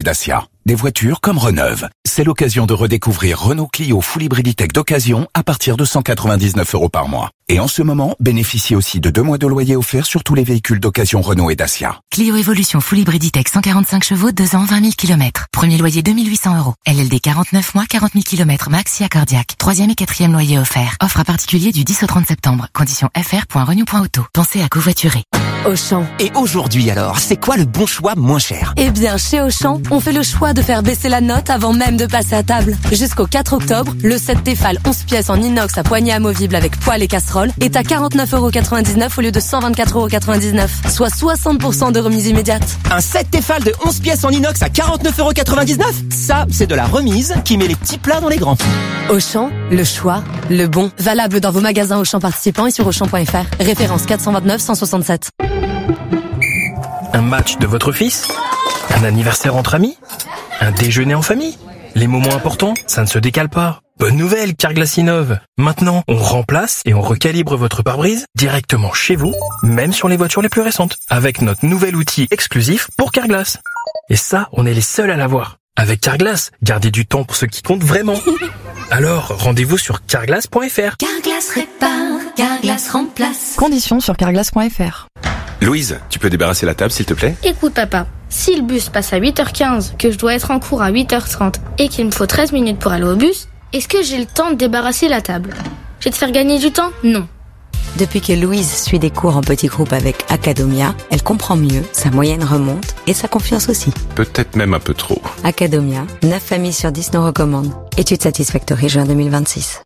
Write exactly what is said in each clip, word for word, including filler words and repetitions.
Dacia. Des voitures comme Reneuve. C'est l'occasion de redécouvrir Renault Clio Full Hybrid E-Tech d'occasion à partir de cent quatre-vingt-dix-neuf euros par mois. Et en ce moment, bénéficiez aussi de deux mois de loyer offerts sur tous les véhicules d'occasion Renault et Dacia. Clio Evolution Full Hybrid E-Tech cent quarante-cinq chevaux, deux ans, vingt mille kilomètres. Premier loyer deux mille huit cents euros. L L D quarante-neuf mois, quarante mille kilomètres max si accordiaque. Troisième et quatrième loyer offert. Offre à particulier du dix au trente septembre. Conditions f r point renew point auto. Pensez à covoiturer. Auchan. Et aujourd'hui alors, c'est quoi le bon choix moins cher? Eh bien, chez Auchan, on fait le choix de faire baisser la note avant même de passer à table. Jusqu'au quatre octobre, le set Tefal onze pièces en inox à poignée amovible avec poêle et casserole est à quarante-neuf euros quatre-vingt-dix-neuf au lieu de cent vingt-quatre euros quatre-vingt-dix-neuf, soit soixante pour cent de remise immédiate. Un set Tefal de onze pièces en inox à quarante-neuf euros quatre-vingt-dix-neuf? Ça, c'est de la remise qui met les petits plats dans les grands. Auchan, le choix, le bon. Valable dans vos magasins Auchan participants et sur auchan point f r. Référence quatre cent vingt-neuf cent soixante-sept. Un match de votre fils? Un anniversaire entre amis? Un déjeuner en famille? Les moments importants, ça ne se décale pas. Bonne nouvelle, Carglass innove. Maintenant, on remplace et on recalibre votre pare-brise directement chez vous, même sur les voitures les plus récentes, avec notre nouvel outil exclusif pour Carglass. Et ça, on est les seuls à l'avoir. Avec Carglass, gardez du temps pour ce qui compte vraiment. Alors, rendez-vous sur carglass point f r. Carglass répare, Carglass remplace. Conditions sur carglass point f r. Louise, tu peux débarrasser la table s'il te plaît? Écoute papa, si le bus passe à huit heures quinze, que je dois être en cours à huit heures trente et qu'il me faut treize minutes pour aller au bus, est-ce que j'ai le temps de débarrasser la table? Je vais te faire gagner du temps? Non. Depuis que Louise suit des cours en petits groupes avec Academia, elle comprend mieux, sa moyenne remonte et sa confiance aussi. Peut-être même un peu trop. Academia, neuf familles sur dix nous recommandent. Étude Satisfactory juin deux mille vingt-six.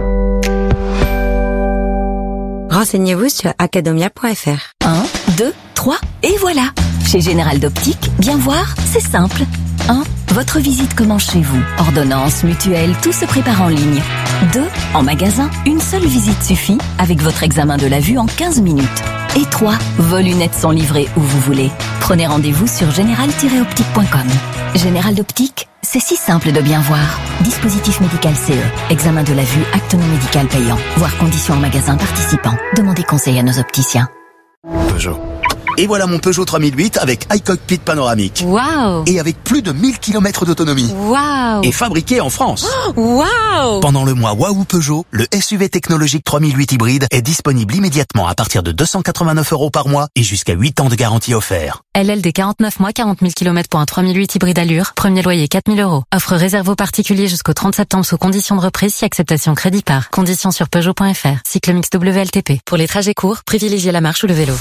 Renseignez-vous sur academia point f r. un, deux, trois, et voilà. Chez Général d'Optique, bien voir, c'est simple. un. Votre visite commence chez vous. Ordonnance, mutuelle, tout se prépare en ligne. deux. En magasin, une seule visite suffit avec votre examen de la vue en quinze minutes. Et trois. Vos lunettes sont livrées où vous voulez. Prenez rendez-vous sur général tiret optique point com. Général d'Optique, c'est si simple de bien voir. Dispositif médical C E. Examen de la vue, acte non médical payant. Voir conditions en magasin participant. Demandez conseil à nos opticiens. Peugeot. Et voilà mon Peugeot trois mille huit avec iCockpit panoramique. Waouh! Et avec plus de mille kilomètres d'autonomie. Waouh! Et fabriqué en France. Waouh! Pendant le mois Waouh Peugeot, le S U V technologique trois mille huit hybride est disponible immédiatement à partir de deux cent quatre-vingt-neuf euros par mois et jusqu'à huit ans de garantie offert. L L D quarante-neuf mois, quarante mille kilomètres pour un trois mille huit hybride allure. Premier loyer quatre mille euros. Offre réservée aux particuliers jusqu'au trente septembre sous conditions de reprise si acceptation crédit par. Conditions sur peugeot point f r. Cycle mix W L T P. Pour les trajets courts, privilégiez la marche ou le vélo.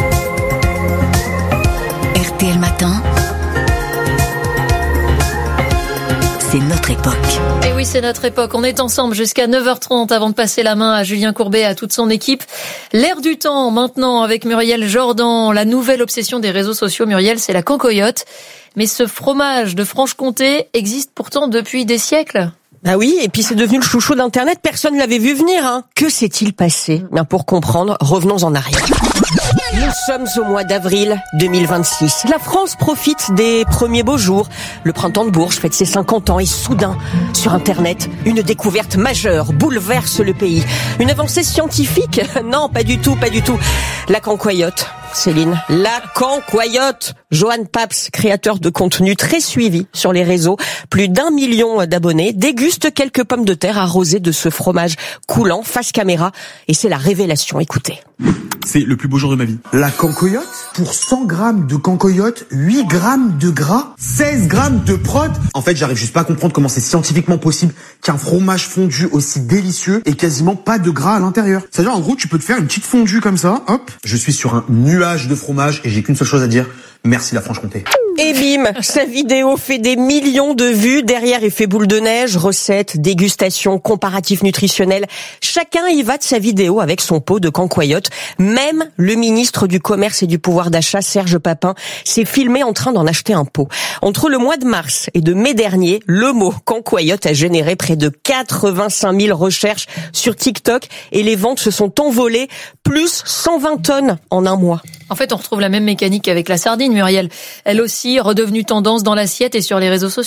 R T L Matin, c'est notre époque. Et oui, c'est notre époque. On est ensemble jusqu'à neuf heures trente avant de passer la main à Julien Courbet et à toute son équipe. L'air du temps maintenant avec Muriel Jordan. La nouvelle obsession des réseaux sociaux, Muriel, c'est la cancoyote. Mais ce fromage de Franche-Comté existe pourtant depuis des siècles. Ah oui, et puis c'est devenu le chouchou d'Internet, personne ne l'avait vu venir. Hein. Que s'est-il passé? Bien, pour comprendre, revenons en arrière. Nous sommes au mois d'avril deux mille vingt-six. La France profite des premiers beaux jours. Le printemps de Bourges fête ses cinquante ans et soudain, sur Internet, une découverte majeure bouleverse le pays. Une avancée scientifique? Non, pas du tout, pas du tout. La cancoyote. Céline, la cancoyote. Johan Paps, créateur de contenu très suivi sur les réseaux, plus d'un million d'abonnés, déguste quelques pommes de terre arrosées de ce fromage coulant face caméra et c'est la révélation. Écoutez. C'est le plus beau jour de ma vie. La cancoyote, pour cent grammes de cancoyote, huit grammes de gras, seize grammes de prot. En fait, j'arrive juste pas à comprendre comment c'est scientifiquement possible qu'un fromage fondu aussi délicieux ait quasiment pas de gras à l'intérieur. C'est-à-dire, en gros, tu peux te faire une petite fondue comme ça, hop. Je suis sur un nuage de fromage et j'ai qu'une seule chose à dire. Merci la Franche-Comté. Et bim, sa vidéo fait des millions de vues. Derrière, effet boule de neige, recettes, dégustation, comparatif nutritionnel. Chacun y va de sa vidéo avec son pot de cancoyote. Même le ministre du Commerce et du Pouvoir d'achat, Serge Papin, s'est filmé en train d'en acheter un pot. Entre le mois de mars et de mai dernier, le mot cancoyote a généré près de quatre-vingt-cinq mille recherches sur TikTok et les ventes se sont envolées, plus cent vingt tonnes en un mois. En fait, on retrouve la même mécanique qu'avec la sardine, Muriel. Elle aussi redevenue tendance dans l'assiette et sur les réseaux sociaux.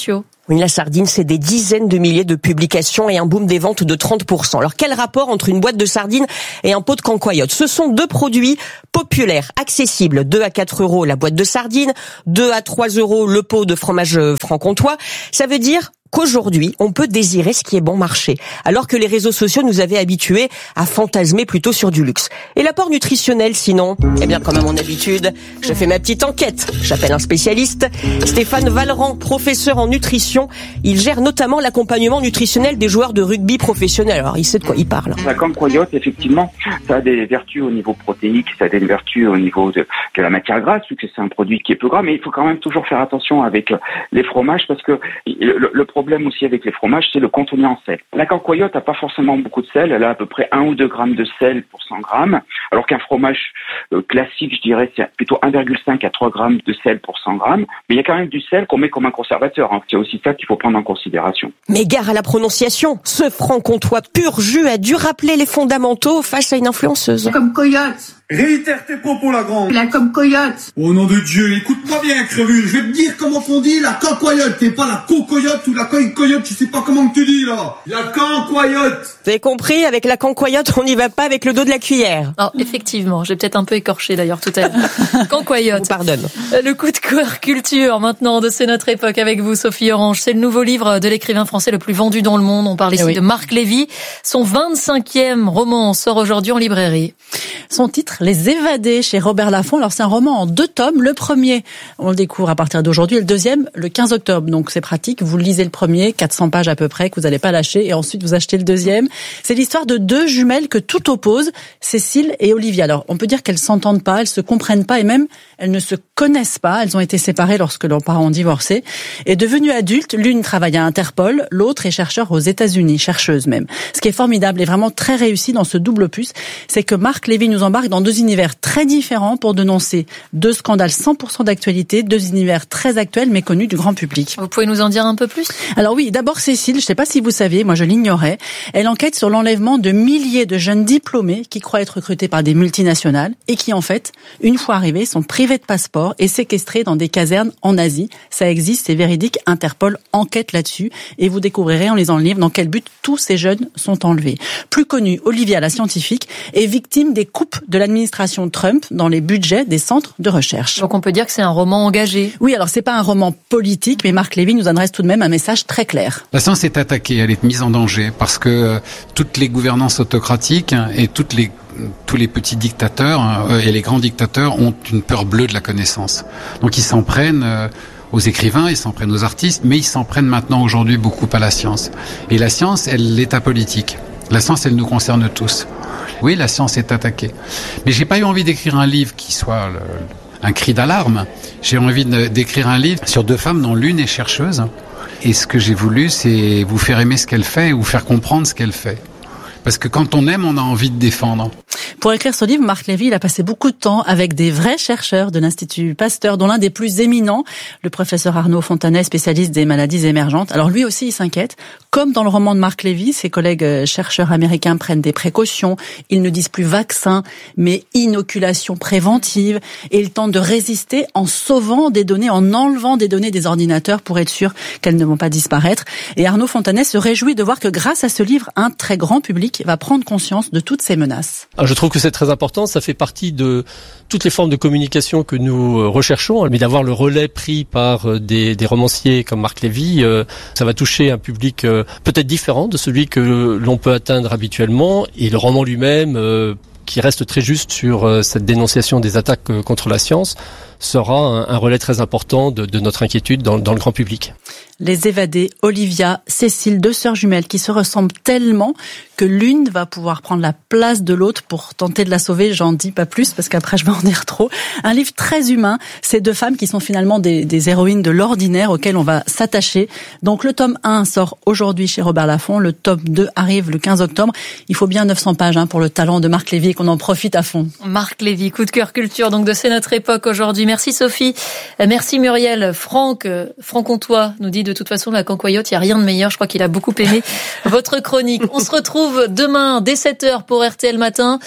Oui, la sardine, c'est des dizaines de milliers de publications et un boom des ventes de trente pour cent. Alors, quel rapport entre une boîte de sardines et un pot de cancoyote? Ce sont deux produits populaires, accessibles. deux à quatre euros la boîte de sardines, deux à trois euros le pot de fromage franc-comtois. Ça veut dire qu'aujourd'hui, on peut désirer ce qui est bon marché, alors que les réseaux sociaux nous avaient habitués à fantasmer plutôt sur du luxe. Et l'apport nutritionnel, sinon? Eh bien, comme à mon habitude, je fais ma petite enquête. J'appelle un spécialiste, Stéphane Vallerand, professeur en nutrition. Il gère notamment l'accompagnement nutritionnel des joueurs de rugby professionnels. Alors, il sait de quoi il parle. La cancoyote, effectivement, ça a des vertus au niveau protéique, ça a des vertus au niveau de, de la matière grasse, vu que c'est un produit qui est peu gras, mais il faut quand même toujours faire attention avec les fromages, parce que le, le Le problème aussi avec les fromages, c'est le contenu en sel. La cancoyote n'a pas forcément beaucoup de sel, elle a à peu près un ou deux grammes de sel pour cent grammes, alors qu'un fromage euh, classique, je dirais, c'est plutôt un virgule cinq à trois grammes de sel pour cent grammes, mais il y a quand même du sel qu'on met comme un conservateur, hein. C'est aussi ça qu'il faut prendre en considération. Mais gare à la prononciation, ce franc-comtois pur jus a dû rappeler les fondamentaux face à une influenceuse. Comme coyote. Réitère tes propos, la grande. La comme coyote. Au nom de Dieu, écoute-moi bien, crevure. Je vais te dire comment on dit la cancoyote. T'es pas la cocoyote ou la coyote, je sais pas comment que tu dis, là. La cancoyote. Vous avez compris, avec la cancoyote, on n'y va pas avec le dos de la cuillère. Oh, effectivement, j'ai peut-être un peu écorché d'ailleurs tout à l'heure. Cancoyote. Pardonne. Le coup de cœur culture maintenant de C'est notre époque avec vous, Sophie Orange. C'est le nouveau livre de l'écrivain français le plus vendu dans le monde. On parle ici oui. de Marc Lévy. Son vingt-cinquième roman sort aujourd'hui en librairie. Son titre, Les Évadés, chez Robert Laffont. Alors, c'est un roman en deux tomes. Le premier, on le découvre à partir d'aujourd'hui. Et le deuxième, le quinze octobre. Donc, c'est pratique. Vous lisez le premier, quatre cents pages à peu près, que vous n'allez pas lâcher. Et ensuite, vous achetez le deuxième. C'est l'histoire de deux jumelles que tout oppose, Cécile et Olivia. Alors, on peut dire qu'elles s'entendent pas, elles se comprennent pas et même, elles ne se connaissent pas. Elles ont été séparées lorsque leurs parents ont divorcé. Et devenues adultes, l'une travaille à Interpol, l'autre est chercheur aux États-Unis, chercheuse même. Ce qui est formidable et vraiment très réussi dans ce double opus, c'est que Marc Lévy nous embarque dans deux univers très différents pour dénoncer deux scandales cent pour cent d'actualité, deux univers très actuels mais connus du grand public. Vous pouvez nous en dire un peu plus? Alors oui, d'abord Cécile, je ne sais pas si vous saviez, moi je l'ignorais, elle enquête sur l'enlèvement de milliers de jeunes diplômés qui croient être recrutés par des multinationales et qui en fait, une fois arrivés, sont privés de passeport et séquestrés dans des casernes en Asie. Ça existe, c'est véridique, Interpol enquête là-dessus et vous découvrirez en lisant le livre dans quel but tous ces jeunes sont enlevés. Plus connue, Olivia la scientifique est victime des coupes de l'administration Trump dans les budgets des centres de recherche. Donc on peut dire que c'est un roman engagé. Oui, alors c'est pas un roman politique, mais Marc Lévy nous adresse tout de même un message très clair. La science est attaquée, elle est mise en danger parce que euh, toutes les gouvernances autocratiques et toutes les tous les petits dictateurs euh, et les grands dictateurs ont une peur bleue de la connaissance. Donc ils s'en prennent euh, aux écrivains, ils s'en prennent aux artistes, mais ils s'en prennent maintenant aujourd'hui beaucoup à la science. Et la science, elle est apolitique. La science, elle nous concerne tous. Oui, la science est attaquée. Mais j'ai pas eu envie d'écrire un livre qui soit le, un cri d'alarme. J'ai envie de, d'écrire un livre sur deux femmes dont l'une est chercheuse. Et ce que j'ai voulu, c'est vous faire aimer ce qu'elle fait et vous faire comprendre ce qu'elle fait. Parce que quand on aime, on a envie de défendre. Pour écrire ce livre, Marc Lévy, il a passé beaucoup de temps avec des vrais chercheurs de l'Institut Pasteur, dont l'un des plus éminents, le professeur Arnaud Fontanet, spécialiste des maladies émergentes. Alors lui aussi, il s'inquiète. Comme dans le roman de Marc Lévy, ses collègues chercheurs américains prennent des précautions. Ils ne disent plus vaccin, mais inoculation préventive. Et ils tentent de résister en sauvant des données, en enlevant des données des ordinateurs pour être sûr qu'elles ne vont pas disparaître. Et Arnaud Fontanet se réjouit de voir que grâce à ce livre, un très grand public va prendre conscience de toutes ces menaces. Alors je trouve que c'est très important, ça fait partie de toutes les formes de communication que nous recherchons, mais d'avoir le relais pris par des, des romanciers comme Marc Lévy, euh, ça va toucher un public euh, peut-être différent de celui que l'on peut atteindre habituellement, et le roman lui-même, euh, qui reste très juste sur euh, cette dénonciation des attaques euh, contre la science, sera un, un relais très important de, de notre inquiétude dans, dans le grand public. Les Évadés, Olivia, Cécile, deux sœurs jumelles qui se ressemblent tellement que l'une va pouvoir prendre la place de l'autre pour tenter de la sauver. J'en dis pas plus parce qu'après je vais en dire trop. Un livre très humain. Ces deux femmes qui sont finalement des, des héroïnes de l'ordinaire auxquelles on va s'attacher. Donc le tome un sort aujourd'hui chez Robert Laffont. Le tome deux arrive le quinze octobre. Il faut bien neuf cents pages hein, pour le talent de Marc Lévy et qu'on en profite à fond. Marc Lévy, coup de cœur culture donc de C'est notre époque aujourd'hui. Merci Sophie, merci Muriel. Franck, Franc-Comtois nous dit de toute façon la cancoyote, il n'y a rien de meilleur. Je crois qu'il a beaucoup aimé votre chronique. On se retrouve demain dès sept heures pour R T L Matin.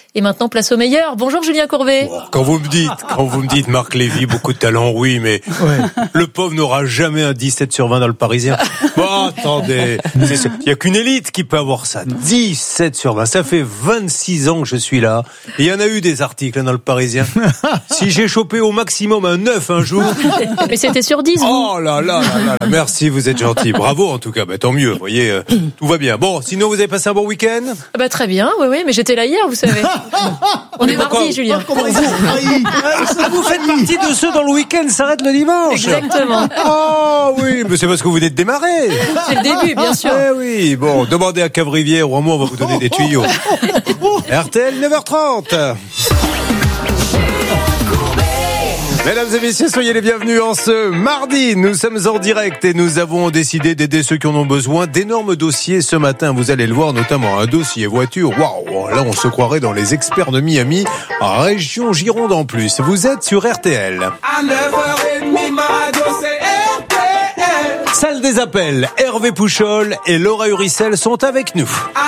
Et maintenant, place au meilleur. Bonjour Julien Courbet. Bon, quand vous me dites, quand vous me dites Marc Lévy, beaucoup de talent, oui, mais ouais. Le pauvre n'aura jamais un dix-sept sur vingt dans le Parisien. Bon, attendez, il y a qu'une élite qui peut avoir ça. dix-sept sur vingt, ça fait vingt-six ans que je suis là. Et il y en a eu des articles dans le Parisien. Si j'ai chopé au maximum un neuf un jour. Mais c'était sur dix, vous. Oh là là là là, merci, vous êtes gentil. Bravo en tout cas, bah, tant mieux, vous voyez, euh, tout va bien. Bon, sinon vous avez passé un bon week-end ? Ah bah très bien, oui, oui, mais j'étais là hier, vous savez. On est mardi, quoi, Julien. Comment vous, vous faites partie de ceux dont le week-end s'arrête le dimanche. Exactement. Oh oui, mais c'est parce que vous venez de démarrer. C'est le début, bien sûr. Eh oui, bon, demandez à Cave-Rivière, ou à moi, on va vous donner des tuyaux. R T L, neuf heures trente. Mesdames et messieurs, soyez les bienvenus en ce mardi. Nous sommes en direct et nous avons décidé d'aider ceux qui en ont besoin. D'énormes dossiers ce matin, vous allez le voir, notamment un dossier voiture. Waouh, là on se croirait dans les experts de Miami, en région Gironde en plus. Vous êtes sur R T L. À neuf heures trente, ma radio, c'est R T L. Salle des appels, Hervé Pouchol et Laura Uricel sont avec nous.